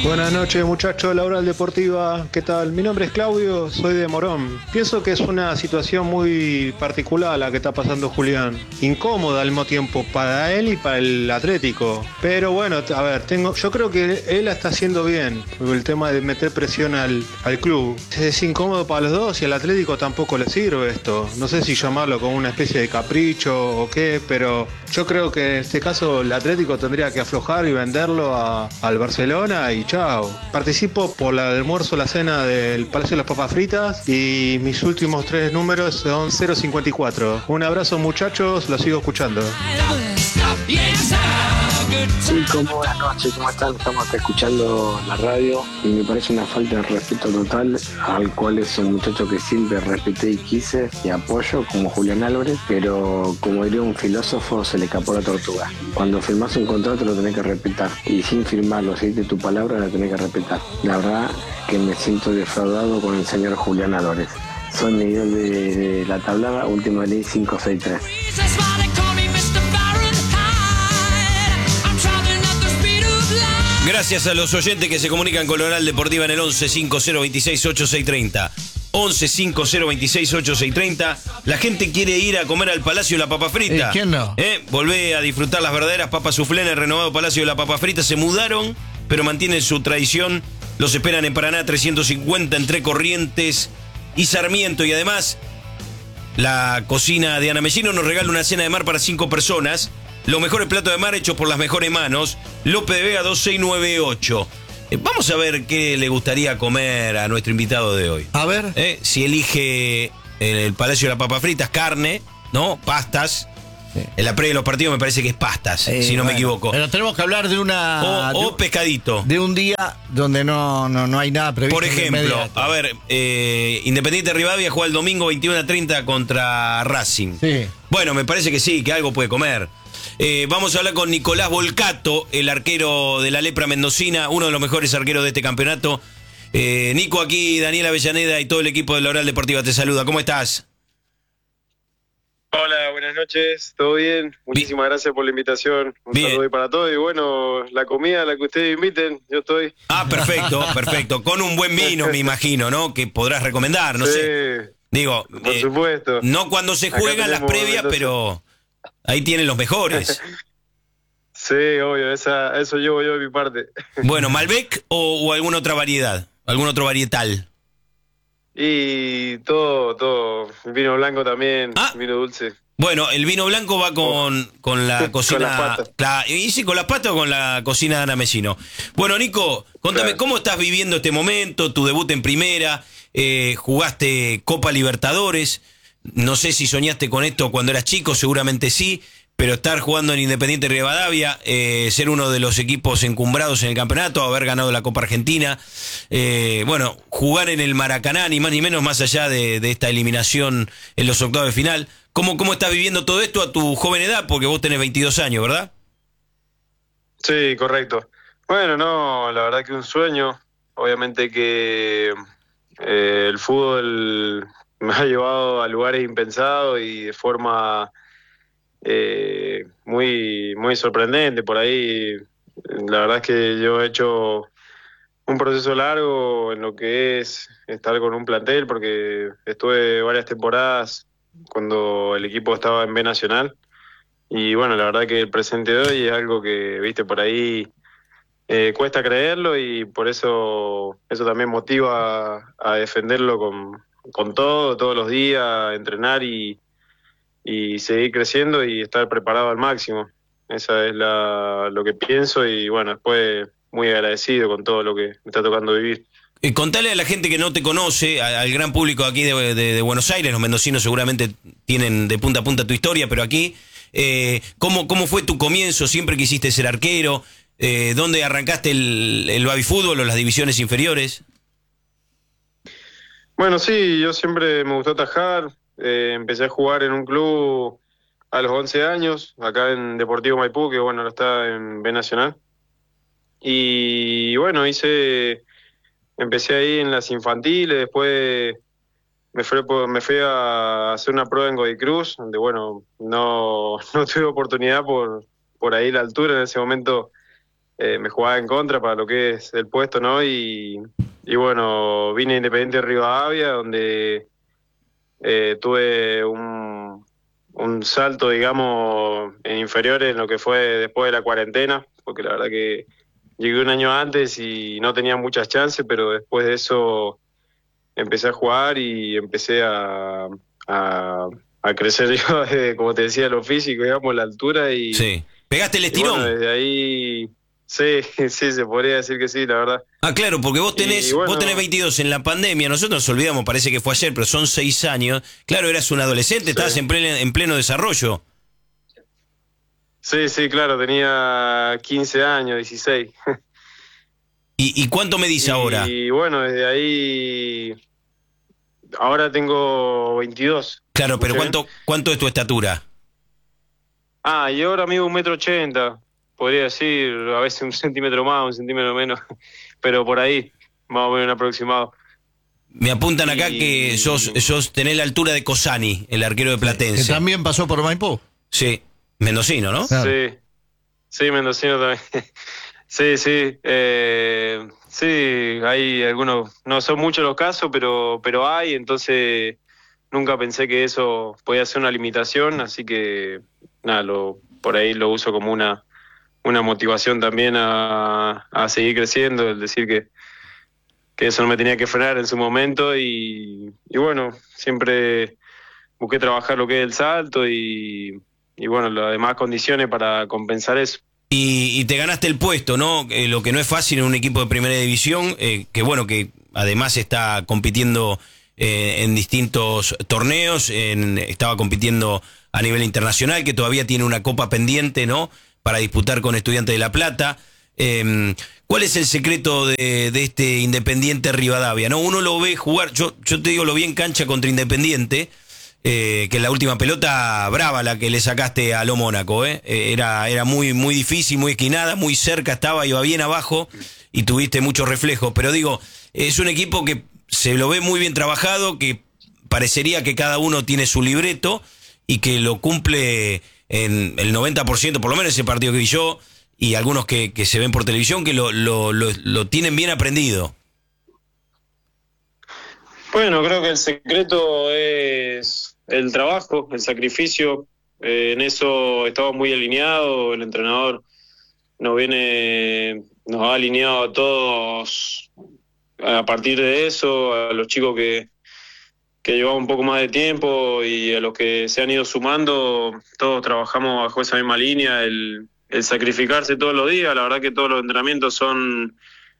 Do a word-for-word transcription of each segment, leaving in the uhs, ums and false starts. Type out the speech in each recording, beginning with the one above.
Buenas noches, muchachos, Laboral Deportiva. ¿Qué tal? Mi nombre es Claudio, soy de Morón. Pienso que es una situación muy particular la que está pasando Julián. Incómoda al mismo tiempo para él y para el Atlético. Pero bueno, a ver, tengo, yo creo que él la está haciendo bien. El tema de meter presión al, al club. Es incómodo para los dos y al Atlético tampoco le sirve esto. No sé si llamarlo como una especie de capricho o qué, pero yo creo que en este caso el Atlético tendría que aflojar y venderlo a, al Barcelona y chao. Participo por la, el almuerzo, la cena del Palacio de las Papas Fritas y mis últimos tres números son cero cincuenta y cuatro. Un abrazo, muchachos, los sigo escuchando. Sí, como buenas noches, ¿cómo están? Estamos acá escuchando la radio y me parece una falta de respeto total al cual es un muchacho que siempre respeté y quise y apoyo, como Julián Álvarez, pero como diría un filósofo, se le escapó la tortuga. Cuando firmás un contrato lo tenés que respetar y sin firmarlo, si dices tu palabra la tenés que respetar. La verdad que me siento defraudado con el señor Julián Álvarez. Soy Miguel de, de la tablada, última ley cinco seis tres. Gracias a los oyentes que se comunican con Laboral Deportiva en el once cinco cero veintiséis ochenta y seis treinta. once cinco cero veintiséis ochenta y seis treinta. La gente quiere ir a comer al Palacio de la Papa Frita. ¿Eh, ¿Quién no? ¿Eh? Volvé a disfrutar las verdaderas papas soufflé en el renovado Palacio de la Papa Frita. Se mudaron, pero mantienen su tradición. Los esperan en Paraná trescientos cincuenta entre Corrientes y Sarmiento. Y además, la cocina de Ana Mellino nos regala una cena de mar para cinco personas. Los mejores platos de mar hechos por las mejores manos. López de Vega dos seis nueve ocho. Eh, vamos a ver qué le gustaría comer a nuestro invitado de hoy. A ver. Eh, si elige el, el Palacio de las Papas Fritas, carne, ¿no? Pastas. Sí. En la previa de los partidos me parece que es pastas, eh, si no bueno, me equivoco. Pero tenemos que hablar de una... O, de, o pescadito. De un día donde no, no, no hay nada previsto. Por ejemplo, a ver, eh, Independiente Rivadavia juega el domingo veintiuno a treinta contra Racing. Sí. Bueno, me parece que sí, que algo puede comer. Eh, vamos a hablar con Nicolás Volcato, el arquero de la Lepra Mendocina, uno de los mejores arqueros de este campeonato. Eh, Nico, aquí Daniel Avellaneda y todo el equipo de Laboral Deportiva te saluda. ¿Cómo estás? Hola, buenas noches, ¿todo bien? Muchísimas bien. Gracias por la invitación. Un bien. Saludo para todos y bueno, la comida, la que ustedes inviten, yo estoy. Ah, perfecto, perfecto. Con un buen vino, me imagino, ¿no? Que podrás recomendar, no sí, sé. Digo, por eh, supuesto. No cuando se juegan las previas, entonces... pero ahí tienen los mejores. Sí, obvio, esa, eso llevo yo de mi parte. Bueno, ¿Malbec o, o alguna otra variedad? ¿Algún otro varietal? Y todo, todo. Vino blanco también, ah, vino dulce. Bueno, el vino blanco va con, oh. con la cocina. Con las patas. Claro, y sí, con las patas o con la cocina de Ana Mellino. Bueno, Nico, contame, claro. ¿Cómo estás viviendo este momento? Tu debut en primera, eh, jugaste Copa Libertadores. No sé si soñaste con esto cuando eras chico, seguramente sí. Pero estar jugando en Independiente Rivadavia, eh, ser uno de los equipos encumbrados en el campeonato, haber ganado la Copa Argentina, eh, bueno, jugar en el Maracaná, ni más ni menos, más allá de, de esta eliminación en los octavos de final. ¿Cómo, ¿Cómo estás viviendo todo esto a tu joven edad? Porque vos tenés veintidós años, ¿verdad? Sí, correcto. Bueno, no, la verdad que un sueño. Obviamente que eh, el fútbol me ha llevado a lugares impensados y de forma... Eh, muy muy sorprendente por ahí. La verdad es que yo he hecho un proceso largo en lo que es estar con un plantel, porque estuve varias temporadas cuando el equipo estaba en B Nacional y bueno, la verdad que el presente de hoy es algo que, viste, por ahí eh, cuesta creerlo y por eso eso también motiva a, a defenderlo con, con todo, todos los días, entrenar y y seguir creciendo y estar preparado al máximo. Esa es la, lo que pienso y bueno, después muy agradecido con todo lo que me está tocando vivir. Eh, contale a la gente que no te conoce, a, al gran público aquí de, de, de Buenos Aires, los mendocinos seguramente tienen de punta a punta tu historia, pero aquí, eh, ¿cómo, ¿cómo fue tu comienzo? ¿Siempre quisiste ser arquero? Eh, ¿Dónde arrancaste el, el baby fútbol o las divisiones inferiores? Bueno, sí, yo siempre me gustó atajar. Eh, empecé a jugar en un club a los once años, acá en Deportivo Maipú, que bueno, ahora está en B Nacional. Y bueno, hice, empecé ahí en las infantiles, después me fui, me fui a hacer una prueba en Godoy Cruz, donde bueno, no, no tuve oportunidad por, por ahí la altura. En ese momento eh, me jugaba en contra para lo que es el puesto, ¿no? Y, y bueno, vine a Independiente de Rivadavia, donde eh, tuve un, un salto, digamos, en inferiores en lo que fue después de la cuarentena, porque la verdad que llegué un año antes y no tenía muchas chances, pero después de eso empecé a jugar y empecé a, a, a crecer yo, desde, como te decía, lo físico, digamos, la altura y... Sí. ¿Pegaste el estirón? Bueno, desde ahí... Sí, sí, se podría decir que sí, la verdad. Ah, claro, porque vos tenés, bueno, vos tenés veintidós en la pandemia, nosotros nos olvidamos, parece que fue ayer, pero son seis años. Claro, eras un adolescente, sí. Estabas en pleno, en pleno desarrollo. Sí, sí, claro, tenía quince años, dieciséis. ¿Y, y cuánto medís y, ahora? Y bueno, desde ahí... Ahora tengo veintidós. Claro, pero ¿cuánto, cuánto es tu estatura? Ah, y ahora mido un metro ochenta. Podría decir, a veces un centímetro más, un centímetro menos, pero por ahí, más o menos un aproximado. Me apuntan acá y... que sos, sos tenés la altura de Cosani, el arquero de Platense. Que también pasó por Maipú. Sí, mendocino, ¿no? Claro. Sí, sí, mendocino también. Sí, sí, eh, sí, hay algunos, no son muchos los casos, pero, pero hay, entonces nunca pensé que eso podía ser una limitación, así que nada, lo, por ahí lo uso como una... una motivación también a, a seguir creciendo, el decir que, que eso no me tenía que frenar en su momento y, y bueno, siempre busqué trabajar lo que es el salto y, y bueno, las demás condiciones para compensar eso. Y, y te ganaste el puesto, ¿no? Eh, lo que no es fácil en un equipo de primera división, eh, que bueno, que además está compitiendo eh, en distintos torneos, en, estaba compitiendo a nivel internacional, que todavía tiene una copa pendiente, ¿no?, para disputar con Estudiantes de La Plata. Eh, ¿Cuál es el secreto de, de este Independiente Rivadavia? ¿No? Uno lo ve jugar, yo, yo te digo, lo vi en cancha contra Independiente, eh, que en la última pelota brava la que le sacaste a Lo Mónaco, ¿eh? Era, era muy, muy difícil, muy esquinada, muy cerca estaba, iba bien abajo y tuviste muchos reflejos. Pero digo, es un equipo que se lo ve muy bien trabajado, que parecería que cada uno tiene su libreto y que lo cumple en el noventa por ciento, por lo menos ese partido que vi yo, y algunos que, que se ven por televisión, que lo, lo, lo, lo tienen bien aprendido. Bueno, creo que el secreto es el trabajo, el sacrificio. Eh, en eso estamos muy alineados, el entrenador nos viene, nos ha alineado a todos a partir de eso, a los chicos que que llevamos un poco más de tiempo y a los que se han ido sumando, todos trabajamos bajo esa misma línea, el, el sacrificarse todos los días. La verdad que todos los entrenamientos son,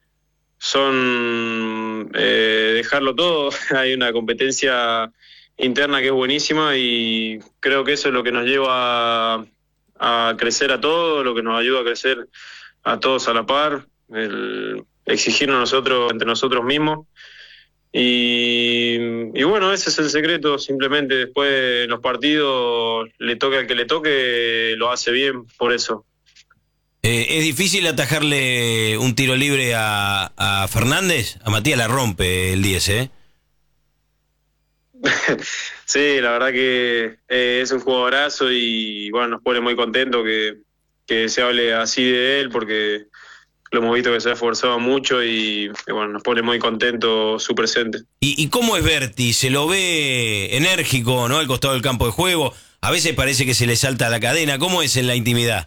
son eh, dejarlo todo. Hay una competencia interna que es buenísima y creo que eso es lo que nos lleva a, a crecer a todos, lo que nos ayuda a crecer a todos a la par, el exigirnos nosotros entre nosotros mismos. Y, y bueno, ese es el secreto, simplemente después en los partidos le toque al que le toque, lo hace bien por eso. Eh, ¿Es difícil atajarle un tiro libre a, a Fernández? A Matías la rompe el diez, ¿eh? Sí, la verdad que eh, es un jugadorazo y bueno, nos pone muy contento que, que se hable así de él porque lo hemos visto que se ha esforzado mucho y, y bueno, nos pone muy contento su presente. ¿Y, y cómo es Berti? Se lo ve enérgico, ¿no?, al costado del campo de juego. A veces parece que se le salta la cadena. ¿Cómo es en la intimidad?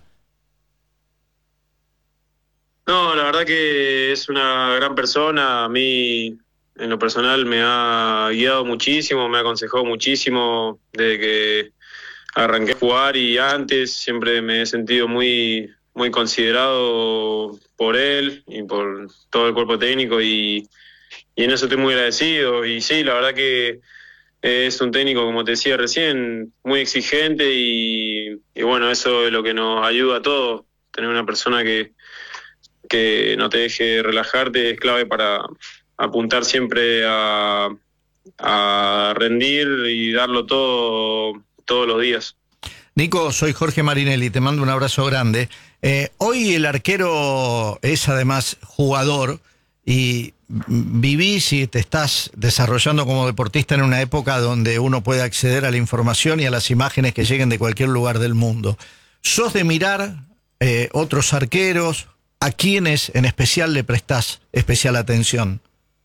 No, la verdad que es una gran persona. A mí, en lo personal, me ha guiado muchísimo, me ha aconsejado muchísimo desde que arranqué a jugar y antes. Siempre me he sentido muy... muy considerado por él y por todo el cuerpo técnico y, y en eso estoy muy agradecido. Y sí, la verdad que es un técnico, como te decía recién, muy exigente y, y bueno, eso es lo que nos ayuda a todos. Tener una persona que, que no te deje relajarte es clave para apuntar siempre a, a rendir y darlo todo todos los días. Nico, soy Jorge Marinelli, te mando un abrazo grande. Eh, hoy el arquero es además jugador y vivís y te estás desarrollando como deportista en una época donde uno puede acceder a la información y a las imágenes que lleguen de cualquier lugar del mundo. ¿Sos de mirar eh, otros arqueros ¿a quiénes en especial le prestás especial atención?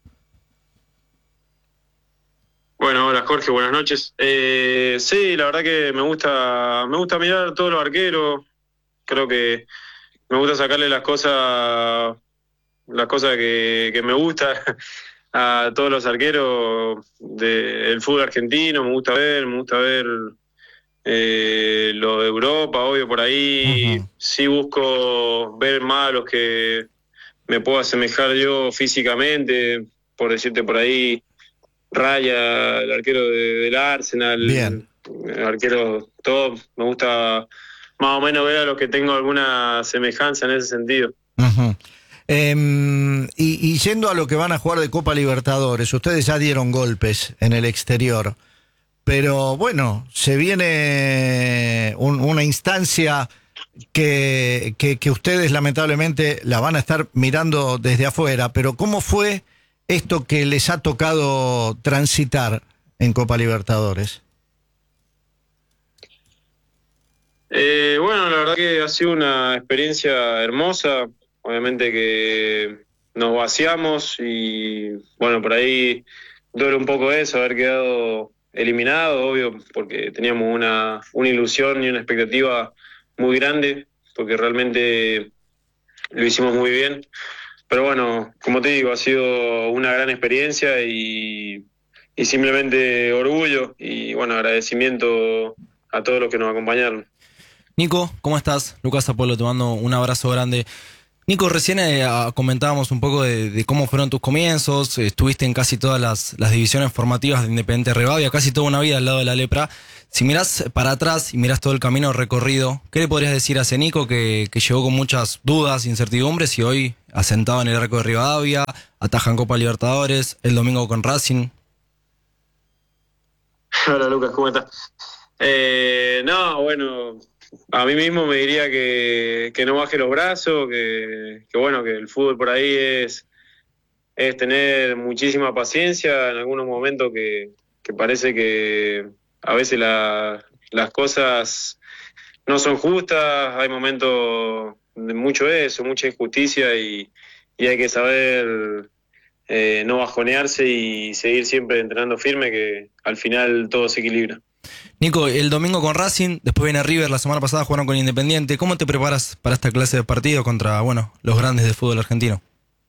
Bueno, hola Jorge, buenas noches. Eh, sí, la verdad que me gusta, me gusta mirar a todos los arqueros. Creo que me gusta sacarle las cosas, las cosas que, que me gustan a todos los arqueros del fútbol argentino. Me gusta ver, me gusta ver eh, lo de Europa, obvio por ahí. Uh-huh. Sí busco ver más a los que me puedo asemejar yo físicamente, por decirte por ahí. Raya, el arquero de, del Arsenal, Bien. El arquero top, me gusta más o menos ver a los que tengo alguna semejanza en ese sentido. Uh-huh. eh, y, y yendo a lo que van a jugar de Copa Libertadores, ustedes ya dieron golpes en el exterior, pero bueno, se viene un, una instancia que, que, que ustedes lamentablemente la van a estar mirando desde afuera, pero ¿cómo fue esto que les ha tocado transitar en Copa Libertadores? Eh, bueno, la verdad que ha sido una experiencia hermosa. Obviamente que nos vaciamos y bueno, por ahí duele un poco eso, haber quedado eliminado, obvio, porque teníamos una, una ilusión y una expectativa muy grande, porque realmente lo hicimos muy bien. Pero bueno, como te digo, ha sido una gran experiencia y, y simplemente orgullo y bueno, agradecimiento a todos los que nos acompañaron. Nico, ¿cómo estás? Lucas Apolo, te mando un abrazo grande. Nico, recién eh, comentábamos un poco de, de cómo fueron tus comienzos, estuviste en casi todas las, las divisiones formativas de Independiente Rivadavia, casi toda una vida al lado de la lepra. Si mirás para atrás y mirás todo el camino recorrido, ¿qué le podrías decir a ese Nico que, que llegó con muchas dudas, incertidumbres y hoy asentado en el arco de Rivadavia, ataja en Copa Libertadores, el domingo con Racing? Hola Lucas, ¿cómo estás? Eh, no, bueno, a mí mismo me diría que, que no baje los brazos, que, que bueno, que el fútbol por ahí es, es tener muchísima paciencia en algunos momentos que, que parece que a veces la, las cosas no son justas, hay momentos de mucho eso, mucha injusticia y, y hay que saber eh, no bajonearse y seguir siempre entrenando firme, que al final todo se equilibra. Nico, el domingo con Racing, después viene River, la semana pasada jugaron con Independiente. ¿Cómo te preparas para esta clase de partido contra, bueno, los grandes del fútbol argentino?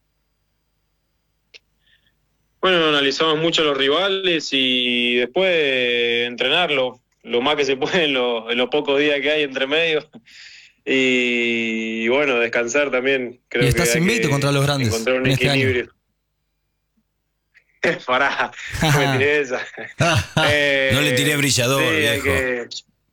Bueno, analizamos mucho los rivales y después entrenarlo lo más que se puede en, lo, en los pocos días que hay entre medio. Y, y bueno, descansar también. Creo y estás que hay invicto que contra los grandes. Encontrar un en este equilibrio. año. Pará, no me tiré esa. eh, no le tiré brillador, sí, viejo. Hay que...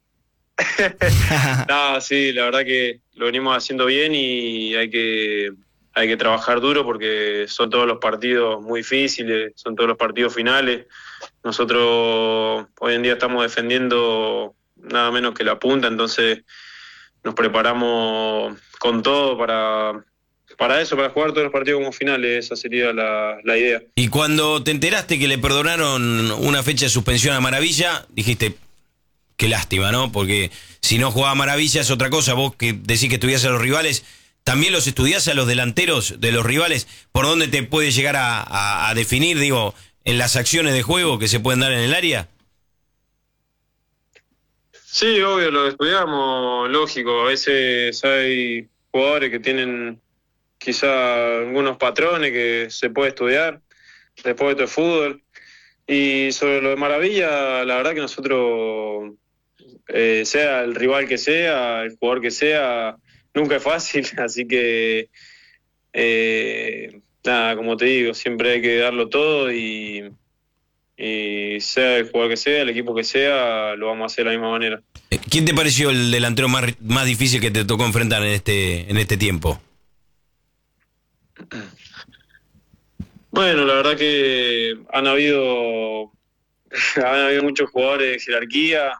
no, sí, la verdad que lo venimos haciendo bien y hay que, hay que trabajar duro porque son todos los partidos muy difíciles, son todos los partidos finales. Nosotros hoy en día estamos defendiendo nada menos que la punta, entonces nos preparamos con todo para... Para eso, para jugar todos los partidos como finales, esa sería la, la idea. Y cuando te enteraste que le perdonaron una fecha de suspensión a Maravilla, dijiste, qué lástima, ¿no? Porque si no jugaba Maravilla es otra cosa. Vos que decís que estudiás a los rivales, ¿también los estudiás a los delanteros de los rivales? ¿Por dónde te puede llegar a, a, a definir, digo, en las acciones de juego que se pueden dar en el área? Sí, obvio, lo estudiamos, lógico. A veces hay jugadores que tienen quizá algunos patrones que se puede estudiar después de todo el fútbol. Y sobre lo de Maravilla, la verdad que nosotros, eh, sea el rival que sea, el jugador que sea, nunca es fácil, así que eh, nada, como te digo, siempre hay que darlo todo y, y sea el jugador que sea, el equipo que sea, lo vamos a hacer de la misma manera. ¿Quién te pareció el delantero más, más difícil que te tocó enfrentar en este, en este tiempo? Bueno, la verdad que han habido han habido muchos jugadores de jerarquía,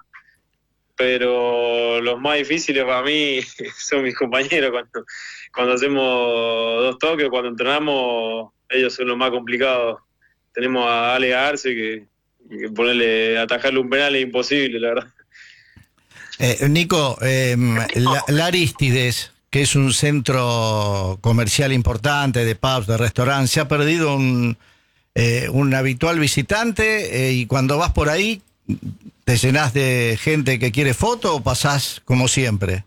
pero los más difíciles para mí son mis compañeros. Cuando, cuando hacemos dos toques, cuando entrenamos, ellos son los más complicados. Tenemos a Ale Arce que, que ponerle, atajarle un penal es imposible, la verdad. Eh, Nico, eh, la, la Aristides, que es un centro comercial importante de pubs, de restaurantes, se ha perdido un, eh, un habitual visitante, eh, y cuando vas por ahí, ¿te llenás de gente que quiere foto o pasás como siempre?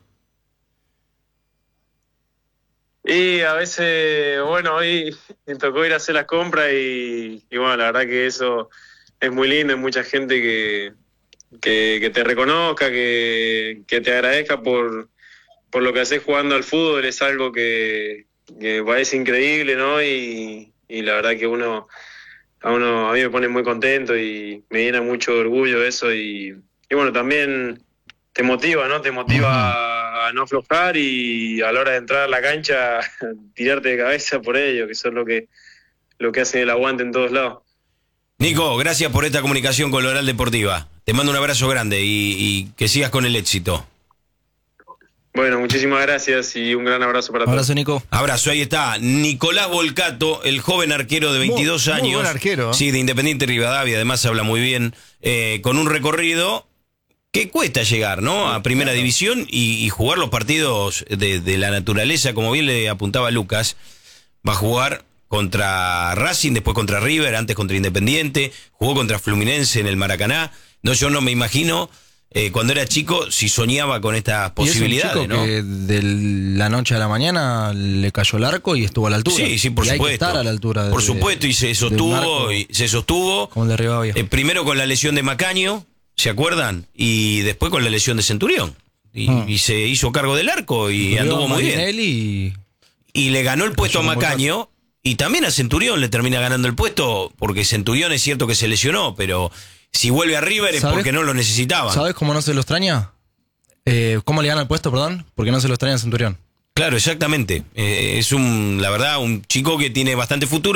Y a veces, bueno, hoy me tocó ir a hacer las compras y, y bueno, la verdad que eso es muy lindo, hay mucha gente que, que, que te reconozca, que, que te agradezca por, por lo que haces jugando al fútbol, es algo que, que parece increíble, ¿no? Y, y la verdad que uno, a uno, a mí me pone muy contento y me llena mucho orgullo eso y, y bueno, también te motiva, ¿no? Te motiva uh-huh. a no aflojar y a la hora de entrar a la cancha tirarte de cabeza por ello, que eso es lo que, lo que hace el aguante en todos lados. Nico, gracias por esta comunicación con la Oral Deportiva. Te mando un abrazo grande y, y que sigas con el éxito. Bueno, muchísimas gracias y un gran abrazo para todos. Abrazo, Nico. Abrazo, ahí está Nicolás Volcato, el joven arquero de veintidós muy, años. Muy buen arquero. Sí, de Independiente Rivadavia, además habla muy bien, eh, con un recorrido que cuesta llegar, ¿no? A primera claro. división y, y jugar los partidos de, de la naturaleza, como bien le apuntaba Lucas. Va a jugar contra Racing, después contra River, antes contra Independiente, jugó contra Fluminense en el Maracaná. No, yo no me imagino, eh, cuando era chico, si soñaba con estas posibilidades, y es un chico ¿no? que de la noche a la mañana le cayó el arco y estuvo a la altura. Sí, sí, por y supuesto. Hay que estar a la altura. De, por supuesto, y se sostuvo, y se sostuvo. Como el de Rivadavia. Eh, primero con la lesión de Macaño, ¿se acuerdan? Y después con la lesión de Centurión. Y, ah. y se hizo cargo del arco y, y anduvo muy bien. Y... y le ganó el puesto a Macaño. Y también a Centurión le termina ganando el puesto, porque Centurión es cierto que se lesionó, pero si vuelve a River es porque no lo necesitaban. ¿Sabes cómo no se lo extraña? Eh, ¿Cómo le gana el puesto, perdón? Porque no se lo extraña a Centurión. Claro, exactamente. Eh, es un, la verdad, un chico que tiene bastante futuro.